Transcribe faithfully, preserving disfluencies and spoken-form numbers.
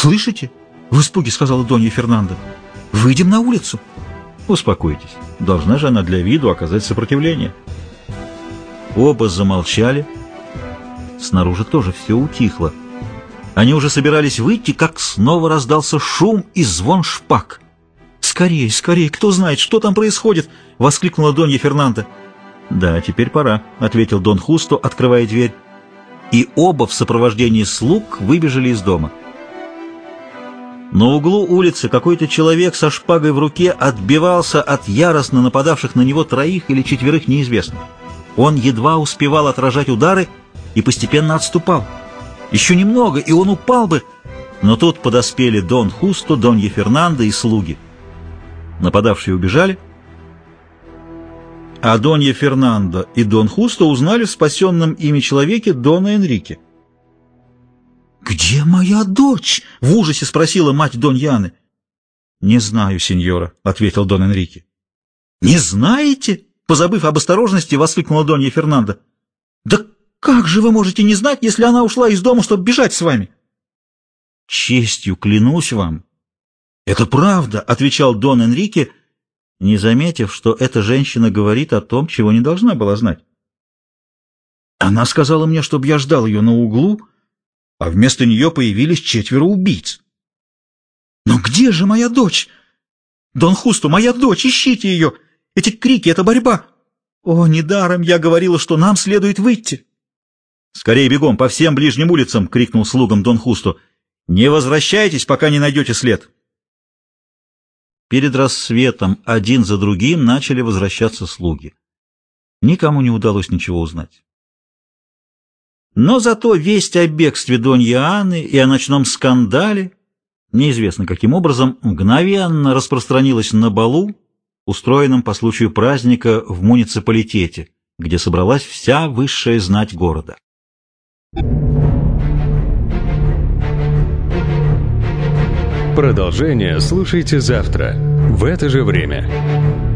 «Слышите?» — в испуге сказала Донья Фернанда. «Выйдем на улицу». «Успокойтесь. Должна же она для виду оказать сопротивление». Оба замолчали. Снаружи тоже все утихло. Они уже собирались выйти, как снова раздался шум и звон шпаг. «Скорей, скорей! Кто знает, что там происходит?» — воскликнула Донья Фернанда. «Да, теперь пора», — ответил Дон Хусто, открывая дверь. И оба в сопровождении слуг выбежали из дома. На углу улицы какой-то человек со шпагой в руке отбивался от яростно нападавших на него троих или четверых неизвестных. Он едва успевал отражать удары и постепенно отступал. Еще немного, и он упал бы, но тут подоспели Дон Хусто, Донья Фернанда и слуги. Нападавшие убежали, а Донья Фернанда и Дон Хусто узнали в спасенном ими человеке Дона Энрике. «Где моя дочь?» — в ужасе спросила мать Донья Анны. «Не знаю, сеньора», — ответил Дон Энрике. «Не знаете?» — позабыв об осторожности, воскликнула Донья Фернанда. «Да как же вы можете не знать, если она ушла из дома, чтобы бежать с вами?» «Честью клянусь вам». «Это правда», — отвечал Дон Энрике, не заметив, что эта женщина говорит о том, чего не должна была знать. «Она сказала мне, чтобы я ждал ее на углу, а вместо нее появились четверо убийц». «Но где же моя дочь? Дон Хусто, моя дочь, ищите ее! Эти крики — это борьба! О, недаром я говорила, что нам следует выйти!» «Скорее бегом по всем ближним улицам!» — крикнул слугам Дон Хусто. «Не возвращайтесь, пока не найдете след!» Перед рассветом один за другим начали возвращаться слуги. Никому не удалось ничего узнать. Но зато весть о бегстве Доньи Анны и о ночном скандале, неизвестно каким образом, мгновенно распространилась на балу, устроенном по случаю праздника в муниципалитете, где собралась вся высшая знать города. Продолжение слушайте завтра в это же время.